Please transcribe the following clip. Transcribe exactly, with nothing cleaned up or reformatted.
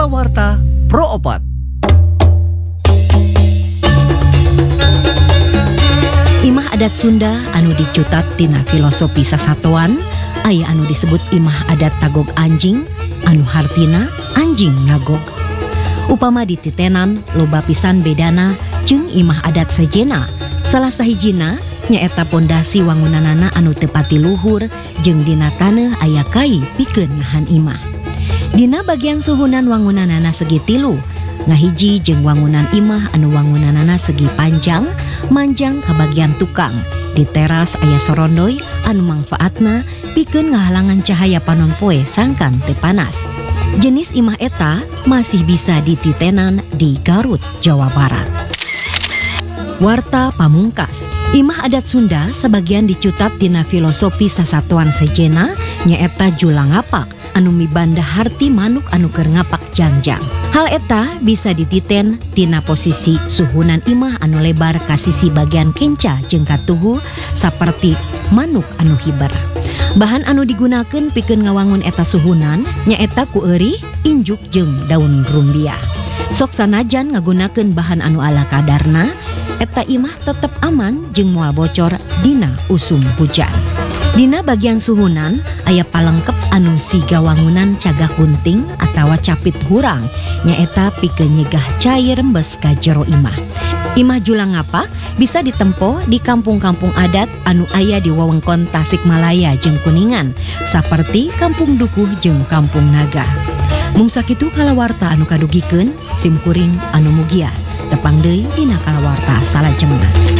Kalawarta Pro Opat. Imah adat Sunda anu dicutat tina filosofi sasatoan, aya anu disebut imah adat tagog anjing, anu hartina anjing ngagog. Upama dititenan loba pisan bedana jeung imah adat sejena. Salah sahijina nyaeta pondasi wangunanana anu teu pati luhur jeung dina taneuh aya kai pikeun ngahan imah. Dina bagian suhunan wangunanana segi tilu, ngahiji jeung wangunan imah anu wangunanana segi panjang, manjang ka bagian tukang. Di teras aya sorondoy anu mangfaatna pikeun ngahalangan cahaya panon poe sangkan teu panas. Jenis imah eta masih bisa dititenan di Garut, Jawa Barat. Warta pamungkas. Imah adat Sunda sebagian dicutat tina filosofi sasatuan sejena nyaeta jula ngapak anu mibanda harti manuk anu keur ngapak jangjang. Hal eta bisa dititen tina posisi suhunan imah anu lebar ka sisi bagian kenca jeung katuhu saperti manuk anu hiber. Bahan anu digunakeun pikeun ngawangun eta suhunan nyaeta ku eurit, injuk jeung daun rumbia. Sok sanajan ngagunakeun bahan anu ala kadarna, eta imah tetep aman jeung moal bocor dina usum hujan. Dina bagian suhunan aya palengkep anu siga wangunan cagah gunting atawa capit hurang nyaeta pikeun nyegah cair rembes ka jero imah. Imah jula ngapak bisa ditempo di kampung-kampung adat anu aya di wewengkon Tasikmalaya jeung Kuningan saperti Kampung Dukuh jeung Kampung Naga. Mung sakitu kalawarta anu kadugikeun, simkuring anu mugia. Tepang deui dina kalawarta salajengna.